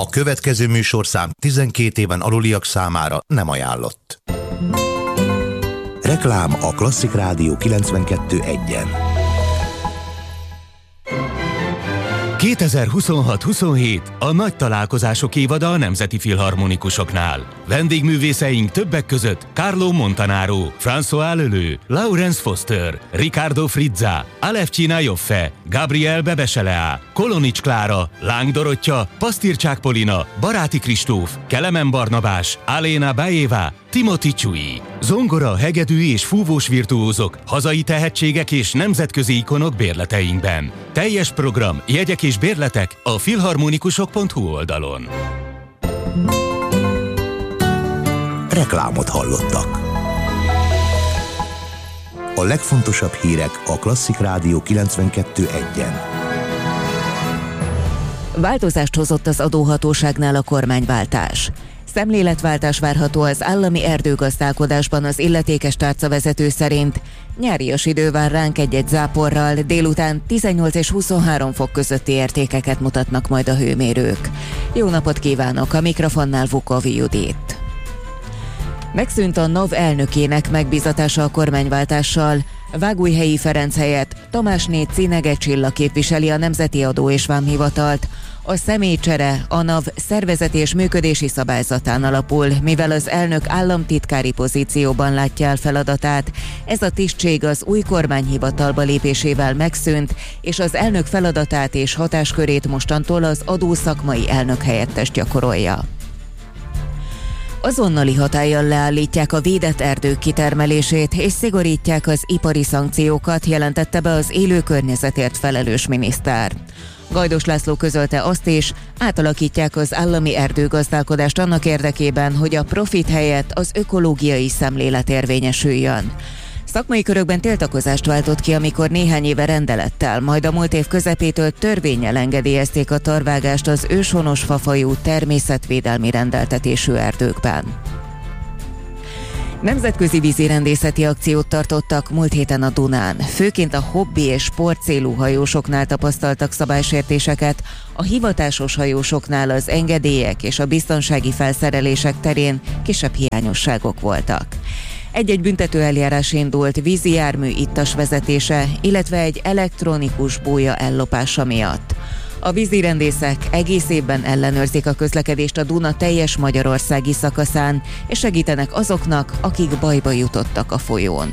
A következő műsorszám 12 éven aluliak számára nem ajánlott. Reklám a Klasszik Rádió 92.1-en. 2026-27 a nagy találkozások évada a Nemzeti Filharmonikusoknál. Vendégművészeink többek között Carlo Montanaro, François Leleu, Laurence Foster, Riccardo Frizza, Alevcsina Joffe, Gabriel Bebeselea, Kolonics Klára, Láng Dorottya, Pasztircsák Polina, Baráti Kristóf, Kelemen Barnabás, Aléna Bajeva, Timothy Csui. Zongora, hegedű és fúvós virtuózok, hazai tehetségek és nemzetközi ikonok bérleteinkben. Teljes program, jegyek és bérletek a filharmonikusok.hu oldalon. Reklámot hallottak. A legfontosabb hírek a Klasszik Rádió 92.1-en. Változást hozott az adóhatóságnál a kormányváltás. Szemléletváltás várható az állami erdőgazdálkodásban az illetékes tárcavezető szerint. Nyárias idő vár ránk egy-egy záporral, délután 18 és 23 fok közötti értékeket mutatnak majd a hőmérők. Jó napot kívánok, a mikrofonnál Vukovi Judit. Megszűnt a NAV elnökének megbízatása a kormányváltással. Vágújhelyi Ferenc helyett Tamásné Cinege Csilla képviseli a Nemzeti Adó és Vámhivatalt. A személycsere a NAV szervezeti és működési szabályzatán alapul, mivel az elnök államtitkári pozícióban látja el feladatát. Ez a tisztség az új kormányhivatalba lépésével megszűnt, és az elnök feladatát és hatáskörét mostantól az adószakmai elnök helyettes gyakorolja. Azonnali hatállyal leállítják a védett erdők kitermelését és szigorítják az ipari szankciókat, jelentette be az élő környezetért felelős miniszter. Gajdos László közölte azt is, átalakítják az állami erdőgazdálkodást annak érdekében, hogy a profit helyett az ökológiai szemlélet érvényesüljön. Szakmai körökben tiltakozást váltott ki, amikor néhány éve rendelettel, majd a múlt év közepétől törvénnyel engedélyezték a tarvágást az őshonos fafajú természetvédelmi rendeltetésű erdőkben. Nemzetközi vízirendészeti akciót tartottak múlt héten a Dunán. Főként a hobbi és sportcélú hajósoknál tapasztaltak szabálysértéseket, a hivatásos hajósoknál az engedélyek és a biztonsági felszerelések terén kisebb hiányosságok voltak. Egy-egy büntetőeljárás indult vízi jármű ittas vezetése, illetve egy elektronikus bója ellopása miatt. A vízirendészek egész évben ellenőrzik a közlekedést a Duna teljes magyarországi szakaszán, és segítenek azoknak, akik bajba jutottak a folyón.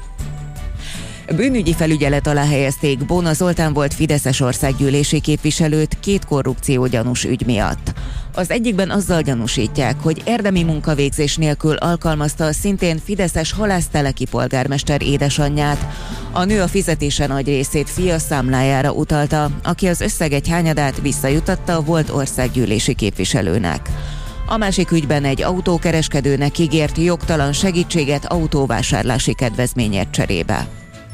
Bűnügyi felügyelet alá helyezték Bóna Zoltán volt fideszes országgyűlési képviselőt 2 korrupciógyanús ügy miatt. Az egyikben azzal gyanúsítják, hogy érdemi munkavégzés nélkül alkalmazta a szintén fideszes halászteleki polgármester édesanyját. A nő a fizetése nagy részét fia számlájára utalta, aki az összeg egy hányadát visszajutatta a volt országgyűlési képviselőnek. A másik ügyben egy autókereskedőnek ígért jogtalan segítséget autóvásárlási kedvezményért cserébe.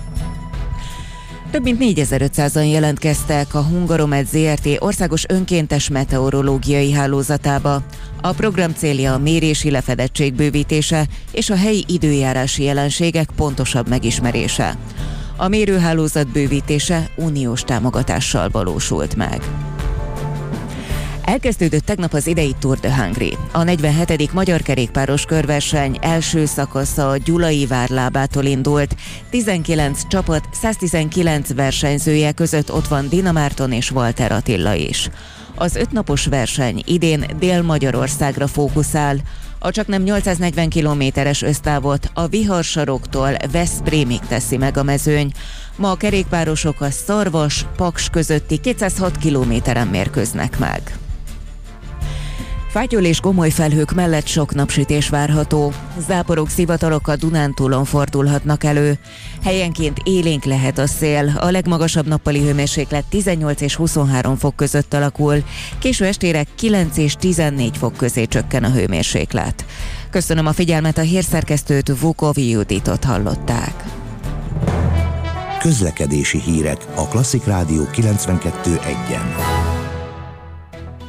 Több mint 4500-an jelentkeztek a Hungaromed Zrt. Országos önkéntes meteorológiai hálózatába. A program célja a mérési lefedettség bővítése és a helyi időjárási jelenségek pontosabb megismerése. A mérőhálózat bővítése uniós támogatással valósult meg. Elkezdődött tegnap az idei Tour de Hungary. A 47. magyar kerékpáros körverseny első szakasza a Gyulai vár lábától indult. 19 csapat, 119 versenyzője között ott van Dina Márton és Walter Attila is. Az 5 napos verseny idén Dél-Magyarországra fókuszál. A csaknem 840 kilométeres össztávot a Viharsaroktól Veszprémig teszi meg a mezőny. Ma a kerékpárosok a Szarvas-Paks közötti 206 kilométeren mérkőznek meg. Fátyol és gomoly felhők mellett sok napsütés várható. Záporok, szivatalok a Dunántúlon fordulhatnak elő. Helyenként élénk lehet a szél, a legmagasabb nappali hőmérséklet 18 és 23 fok között alakul. Késő estére 9 és 14 fok közé csökken a hőmérséklet. Köszönöm a figyelmet, a hírszerkesztőt, Vukovi Juditot hallották. Közlekedési hírek a Klasszik Rádió 92.1-en.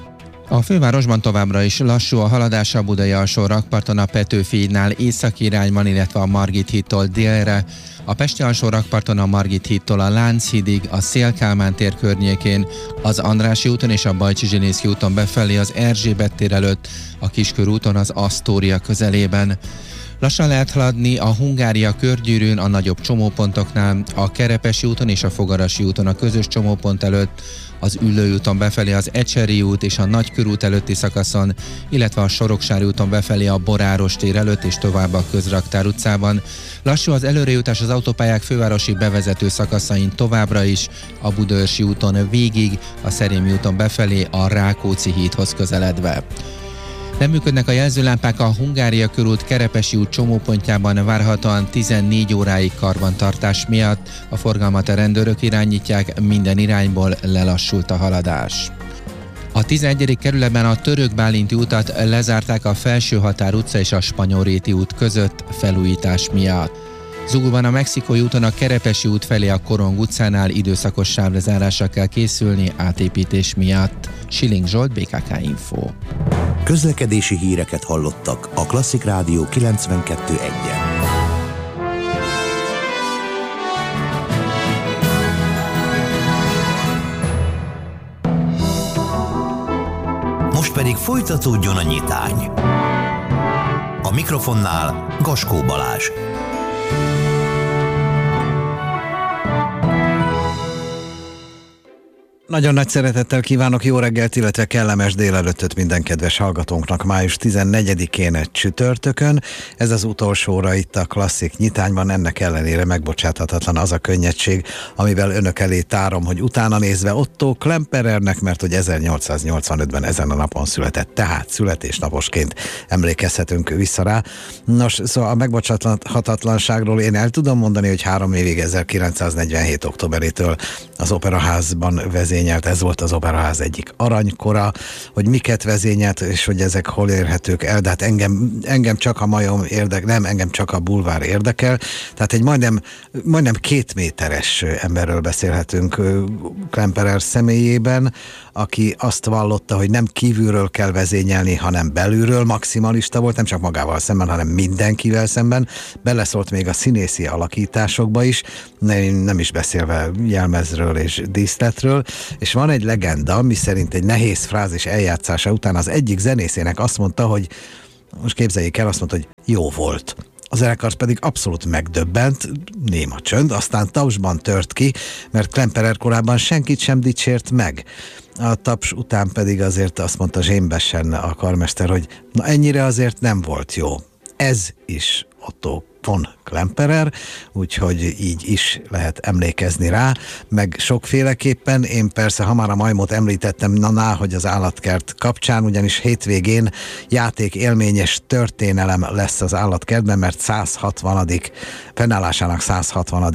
A fővárosban továbbra is lassú a haladás a budai alsó rakparton a Petőfi hídnál északi irányban, illetve a Margit hídtól délre. A pesti alsó rakparton a Margit hídtól a Lánchídig, a Széll-Kálmán tér környékén, az Andrássy úton és a Bajcsy-Zsilinszky úton befelé az Erzsébet tér előtt, a Kiskörúton az Asztória közelében. Lassan lehet haladni a Hungária körgyűrűn a nagyobb csomópontoknál, a Kerepesi úton és a Fogarasi úton a közös csomópont előtt, az Üllői úton befelé az Ecseri út és a Nagykörút előtti szakaszon, illetve a Soroksári úton befelé a Boráros tér előtt és tovább a Közraktár utcában. Lassú az előrejutás az autópályák fővárosi bevezető szakaszain továbbra is, a Budaörsi úton végig, a Szerémi úton befelé a Rákóczi hídhoz közeledve. Nem működnek a jelzőlámpák a Hungária körút Kerepesi út csomópontjában várhatóan 14 óráig karbantartás miatt. A forgalmat a rendőrök irányítják, minden irányból lelassult a haladás. A 11. kerületben a Török Bálinti utat lezárták a Felsőhatár utca és a Spanyolréti út között felújítás miatt. Zugóban a Mexikói úton a Kerepesi út felé a Korong utcánál időszakos sávlezárásra kell készülni átépítés miatt. Schilling Zsolt, BKK Info. Közlekedési híreket hallottak a Klasszik Rádió 92.1-en. Most pedig folytatódjon a nyitány. A mikrofonnál Gaskó Balázs. Nagyon nagy szeretettel kívánok jó reggelt, illetve kellemes délelőttöt minden kedves hallgatónknak május 14-én csütörtökön. Ez az utolsó óra itt a Klasszik nyitányban, ennek ellenére megbocsáthatatlan az a könnyedség, amivel önök elé tárom, hogy utána nézve Otto Klemperernek, mert hogy 1885-ben ezen a napon született, tehát születésnaposként emlékezhetünk vissza rá. Nos, szóval a megbocsáthatatlanságról én el tudom mondani, hogy 3 évig 1947. októberétől az Operaházban vezényelt, ez volt az Operaház egyik aranykora, hogy miket vezényelt, és hogy ezek hol érhetők el, de hát engem csak a majom engem csak a bulvár érdekel, tehát egy majdnem 2 méteres emberről beszélhetünk Klemperer személyében, aki azt vallotta, hogy nem kívülről kell vezényelni, hanem belülről, maximalista volt, nem csak magával szemben, hanem mindenkivel szemben, beleszólt még a színészi alakításokba is, nem is beszélve jelmezről és díszletről, és van egy legenda, miszerint egy nehéz frázis eljátszása után az egyik zenészének azt mondta, hogy most képzeljék el, azt mondta, hogy jó volt. A zenekar pedig abszolút megdöbbent, néma csönd, aztán tapsban tört ki, mert Klemperer korábban senkit sem dicsért meg. A taps után pedig azért azt mondta zsémbesen a karmester, hogy na ennyire azért nem volt jó. Ez is Otto von Klemperer, úgyhogy így is lehet emlékezni rá, meg sokféleképpen. Én persze, ha már a majmot említettem, hogy az állatkert kapcsán, ugyanis hétvégén játékélményes történelem lesz az állatkertben, mert 160. fennállásának 160.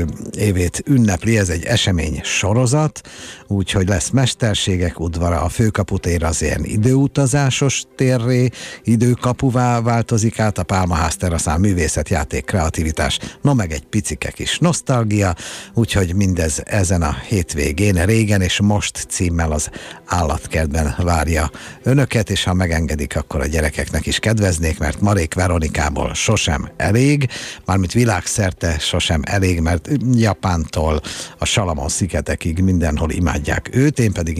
évét ünnepli, ez egy esemény sorozat, úgyhogy lesz mesterségek udvara, a Főkaputér az ilyen időutazásos térré, időkapuvá változik át, a Pálmaház teraszán művészetjáték, kreativitás, meg egy picike kis nosztalgia, úgyhogy mindez ezen a hétvégén, régen és most címmel az állatkertben várja önöket, és ha megengedik, akkor a gyerekeknek is kedveznék, mert Marék Veronikából sosem elég, mármint világszerte sosem elég, mert Japántól a Salamon-szigetekig mindenhol imádják őt, én pedig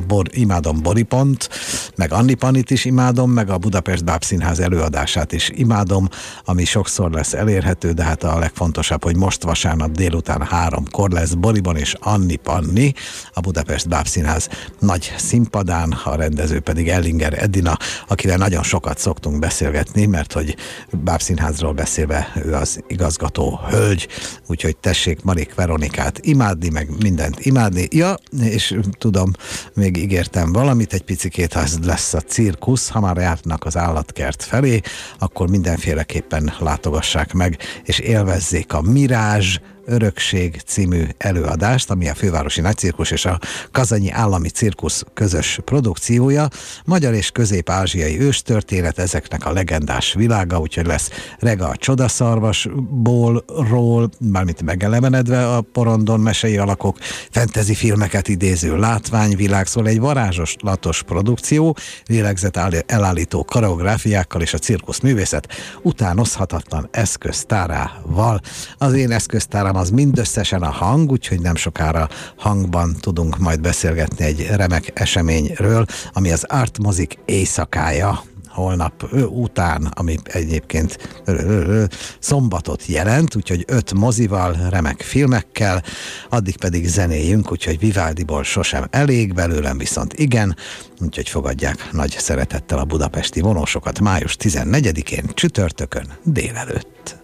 imádom Boripont, meg Anni Pannit is imádom, meg a Budapest Bábszínház előadását is imádom, ami sokszor lesz elérhető, de hát a legfontosabb, hogy most vasárnap délután 3-kor lesz Boribon és Anni Panni, a Budapest Bábszínház nagy színpadán, a rendező pedig Ellinger Edina, akivel nagyon sokat szoktunk beszélgetni, mert hogy Bábszínházról beszélve ő az igazgató hölgy, úgyhogy tessék Marék Veronikát imádni, meg mindent imádni. Ja, és tudom, még ígértem valamit, egy picikét, ha ez lesz a cirkusz, ha már járnak az állatkert felé, akkor mindenféleképpen látogassák meg, és élvezzék a Mirázs Örökség című előadást, ami a Fővárosi Nagycirkusz és a Kazanyi Állami Cirkusz közös produkciója. Magyar és közép-ázsiai őstörténet, ezeknek a legendás világa, úgyhogy lesz Rega a csodaszarvasból, mármint megelevenedve a porondon mesei alakok, fantasy filmeket idéző látványvilág, szóval egy varázslatos produkció, lélegzet elállító koreográfiákkal és a cirkuszművészet utánozhatatlan eszköztárával. Az én eszköztáram az mindösszesen a hang, úgyhogy nem sokára hangban tudunk majd beszélgetni egy remek eseményről, ami az Art Mozik éjszakája holnap után, ami egyébként szombatot jelent, úgyhogy 5 mozival, remek filmekkel, addig pedig zenéjünk, úgyhogy Vivaldiból sosem elég, belőlem viszont igen, úgyhogy fogadják nagy szeretettel a budapesti vonósokat május 14-én csütörtökön délelőtt.